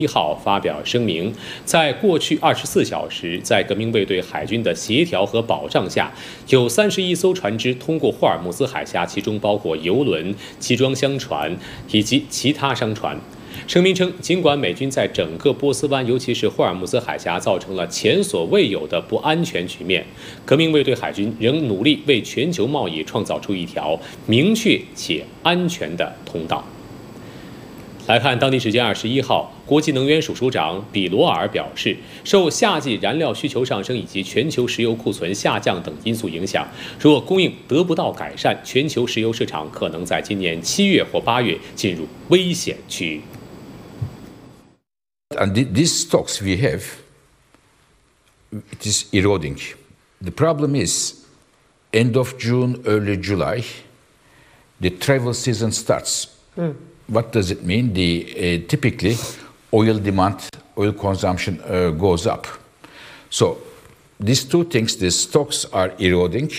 1号发表声明，在过去24小时，在革命卫队海军的协调和保障下，有31艘船只通过霍尔木兹海峡，其中包括油轮、集装箱船以及其他商船。声明称，尽管美军在整个波斯湾，尤其是霍尔木兹海峡造成了前所未有的不安全局面，革命卫队海军仍努力为全球贸易创造出一条明确且安全的通道。来看当地时间21号，国际能源署署长比罗尔表示，受夏季燃料需求上升以及全球石油库存下降等因素影响，若供应得不到改善，全球石油市场可能在今年7月或8月进入危险区域。 And these stocks we have, it is eroding. The problem is, end of June, early July, the travel season starts. What does it mean? Typically, oil demand, oil consumption goes up. So these two things, the stocks are eroding.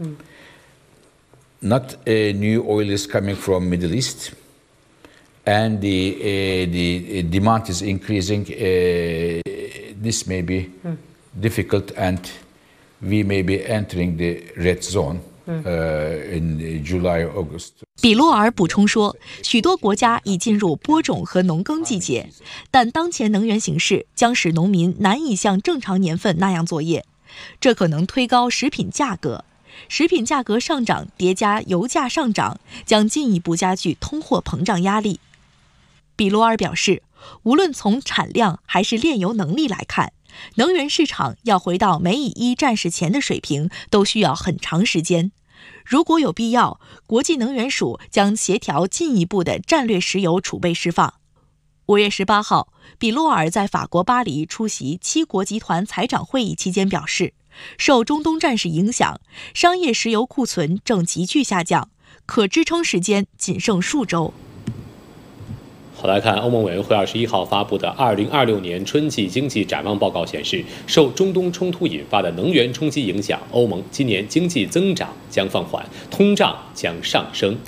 Not new oil is coming from Middle East. And the demand is increasing. This may be difficult, and we may be entering the red zone in July or August. 比罗尔补充说，许多国家已进入播种和农耕季节，但当前能源形势将使农民难以像正常年份那样作业，这可能推高食品价格。食品价格上涨叠加油价上涨，将进一步加剧通货膨胀压力。比罗尔表示，无论从产量还是炼油能力来看，能源市场要回到美以1战事前的水平，都需要很长时间。如果有必要，国际能源署将协调进一步的战略石油储备释放。5月18号，比罗尔在法国巴黎出席7国集团财长会议期间表示，受中东战事影响，商业石油库存正急剧下降，可支撑时间仅剩数周。 好，来看欧盟委员会21号发布的2026年春季经济展望报告显示，受中东冲突引发的能源冲击影响，欧盟今年经济增长将放缓，通胀将上升。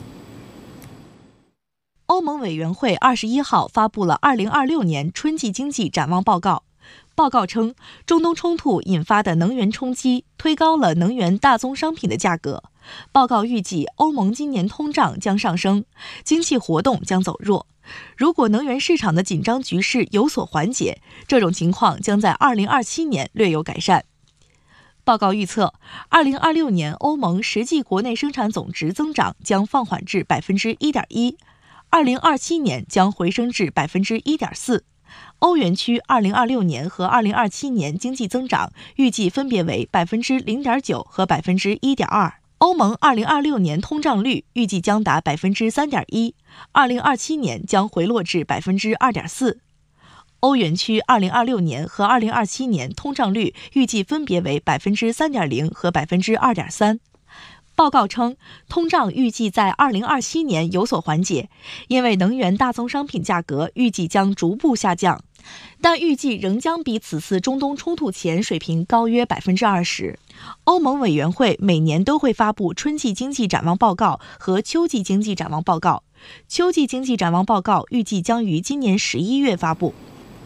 欧盟委员会21号发布了2026年春季经济展望报告。报告称，中东冲突引发的能源冲击推高了能源大宗商品的价格。报告预计，欧盟今年通胀将上升，经济活动将走弱。如果能源市场的紧张局势有所缓解，这种情况将在2027年略有改善。报告预测，2026年欧盟实际国内生产总值增长将放缓至 1.1%，2027年将回升至 1.4%。欧元区2026年和2027年经济增长预计分别为 0.9% 和 1.2%。欧盟2026年通胀率预计将达 3.1%，2027年将回落至 2.4%。欧元区2026年和2027年通胀率预计分别为 3.0% 和 2.3%。报告称，通胀预计在2027年有所缓解，因为能源大宗商品价格预计将逐步下降，但预计仍将比此次中东冲突前水平高约 20%。欧盟委员会每年都会发布春季经济展望报告和秋季经济展望报告，秋季经济展望报告预计将于今年11月发布。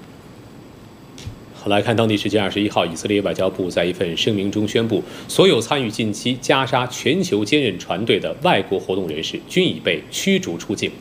来看当地时间21号，以色列外交部在一份声明中宣布，所有参与近期加沙全球坚韧船队的外国活动人士均已被驱逐出境。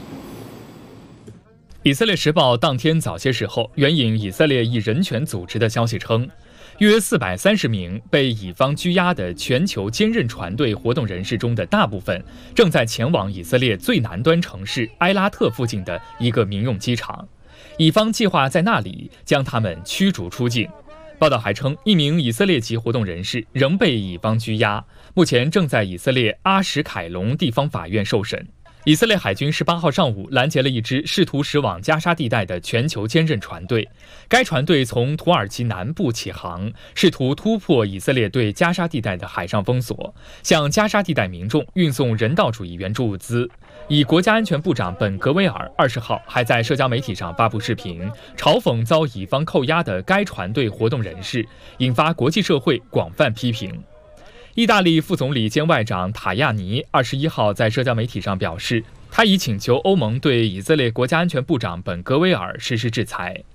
以色列时报当天早些时候援引以色列一人权组织的消息称，约430名被以方拘押的全球坚韧船队活动人士中的大部分正在前往以色列最南端城市埃拉特附近的一个民用机场。以方计划在那里将他们驱逐出境。报道还称，一名以色列籍活动人士仍被以方拘押，目前正在以色列阿什凯隆地方法院受审。以色列海军18号上午拦截了一支试图驶往加沙地带的全球坚韧船队。该船队从土耳其南部起航，试图突破以色列对加沙地带的海上封锁，向加沙地带民众运送人道主义援助物资。以国家安全部长本·格维尔20号还在社交媒体上发布视频，嘲讽遭以方扣押的该船队活动人士，引发国际社会广泛批评。意大利副总理兼外长塔亚尼21号在社交媒体上表示， 他已请求欧盟对以色列国家安全部长本·格维尔实施制裁。